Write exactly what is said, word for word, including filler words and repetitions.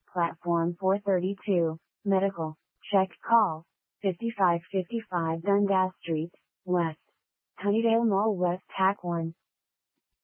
Platform four thirty-two, Medical, check call, fifty-five fifty-five Dundas Street, West. Honeydale Mall West Hack one.